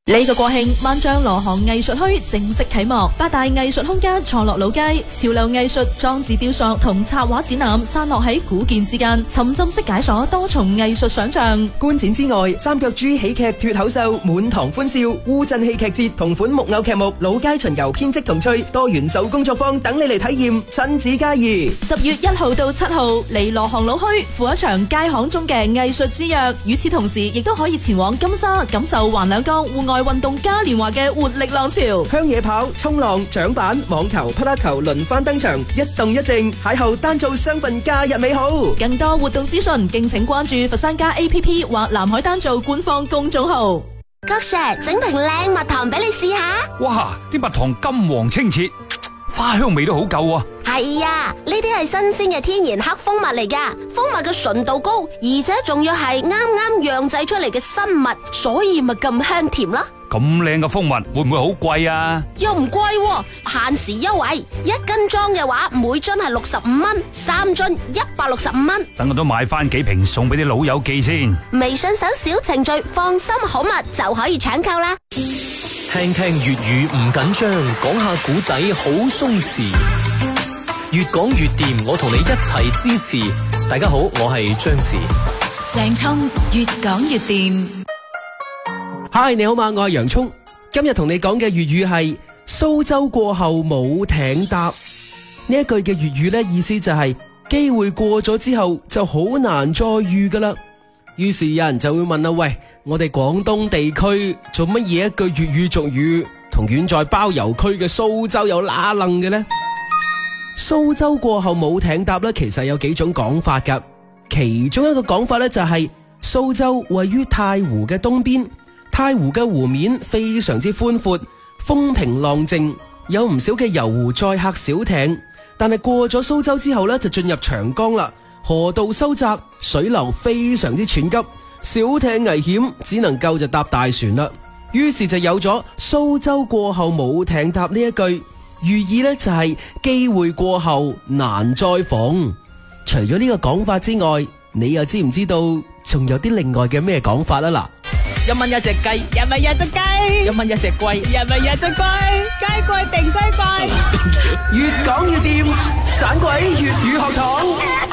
呢個國慶，萬象羅行藝術墟正式啟幕，八大藝術空間錯落老街，潮流藝術、裝置雕塑同插畫展覽散落喺古建之間，沉浸式解鎖多重藝術想象。 觀展之外，三腳豬喜劇脫口秀、滿堂歡笑、烏鎮戲劇節同款木偶劇目、老街巡遊編織童趣、多元手工作坊等你嚟體驗，親子皆宜。10月1號到7號嚟羅行老墟，赴一場街巷中嘅藝術之約。與此同時，亦都可以前往金沙感受橫兩江戶外運動嘉年華嘅活力浪潮，鄉野跑、衝浪、槳板、網球、匹克球輪番登場，一動一靜，邂逅單做雙份假日美好。更多活動資訊，敬請關注佛山家 APP 或南海單做官方公眾號。 郭 Sir， 整瓶靚蜜糖俾你試下。 哇，啲蜜糖金黃清澈，花香味都好夠啊！ 係啊，呢啲係新鮮嘅天然黑蜂蜜嚟噶，蜂蜜嘅純度高，而且仲要係啱啱釀製出嚟嘅新蜜，所以咪咁香甜啦。 咁靚嘅蜂蜜會唔會好貴啊？ 又唔貴喎，限時優惠，1斤裝嘅話，每樽係65蚊，3樽165蚊。 等我都買翻幾瓶送俾啲老友記先。 微信搜小程序，放心好蜜就可以搶購啦。 聽聽粵語唔緊張，講下古仔好鬆弛，越講越掂，我同你一齊支持。大家好，我係張氏。 鄭聰越講越掂。 嗨，你好嘛，我係洋蔥。今日同你講嘅粵語係蘇州過後冇艇搭。呢一句嘅粵語呢，意思就係機會過咗之後就好難再遇噶啦。於是有人就會問啦，喂，我哋廣東地區做乜嘢一句粵語俗語同遠在包郵區嘅蘇州有拉楞嘅呢？蘇州過後冇艇搭呢，其實有幾種講法噶。其中一個講法呢，就係蘇州位於太湖嘅東邊，太湖嘅湖面非常之寬闊，風平浪靜，有唔少嘅遊湖載客小艇。但係過咗蘇州之後呢，就進入長江啦，河道收窄，水流非常之湍急，小艇危險，只能夠就搭大船啦。於是就有咗蘇州過後冇艇搭呢一句，寓意呢就係機會過後難再逢。除咗呢個講法之外，你又知唔知道仲有啲另外嘅咩講法啊？嗱，1蚊一隻雞，1蚊一隻雞，1蚊一隻龜，1蚊一隻龜，雞貴定龜貴，越講越掂，盞鬼粵語學堂，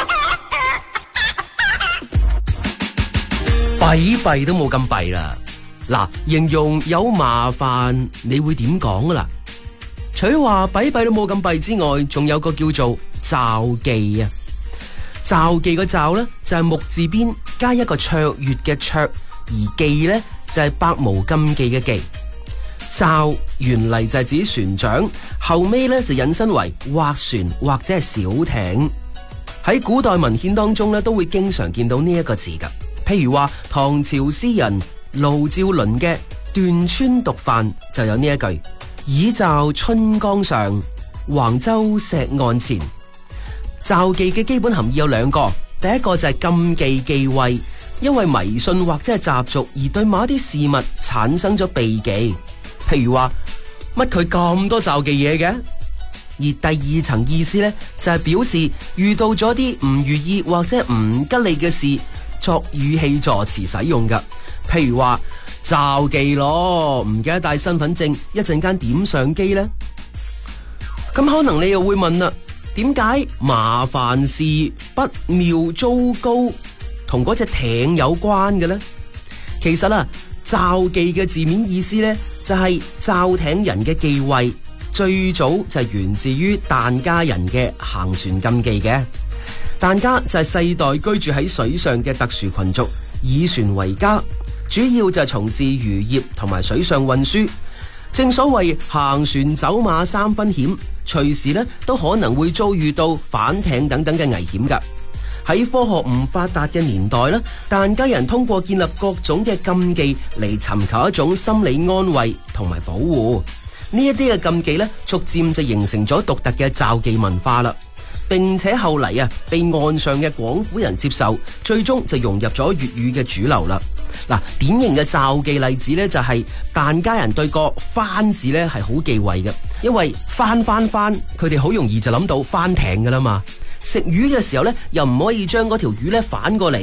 弊都冇咁弊啦。嗱，形容有麻煩，你會點講啊？嗱，除咗話弊都冇咁弊之外，仲有個叫做罩忌啊。罩忌個罩呢，就係木字邊加一個卓越嘅卓，而忌呢，就係百無禁忌嘅忌。罩原嚟就係指船槳，後尾呢，就引申為劃船或者係小艇。喺古代文獻當中呢，都會經常見到呢一個字噶。譬如話唐朝詩人盧照鄰嘅《斷川毒飯》就有呢一句：倚罩春江上，橫舟石岸前。罩忌嘅基本含義有兩個，第一個就係禁忌忌諱，因為迷信或者係習俗而對某一啲事物產生咗避忌。譬如話乜佢咁多罩忌嘢嘅？而第二層意思呢，就係表示遇到咗啲唔如意或者唔吉利嘅事，作語氣助詞使用噶。譬如話罩忌咯，唔記得帶身份證，一陣間點上機呢？咁可能你又會問啦，點解麻煩事不妙糟糕同嗰隻艇有關嘅呢？其實啊，罩忌嘅字面意思呢，就係罩艇人嘅忌諱，最早就係源自於疍家人嘅行船禁忌嘅。疍家就係世代居住喺水上嘅特殊群族，以船為家，主要就係從事漁業同埋水上運輸。正所謂行船走馬三分險，隨時咧都可能會遭遇到反艇等等嘅危險噶。喺科學唔發達嘅年代咧，疍家人通過建立各種嘅禁忌嚟尋求一種心理安慰同埋保護。呢一啲嘅禁忌咧，逐漸就形成咗獨特嘅罩忌文化啦。並且後嚟啊，被岸上嘅廣府人接受，最終就融入咗粵語嘅主流啦。嗱，典型嘅罩忌例子咧，就係疍家人對個帆字咧係好忌諱嘅，因為帆，佢哋好容易就諗到翻艇噶啦嘛。食魚嘅時候咧，又唔可以將嗰條魚咧反過嚟。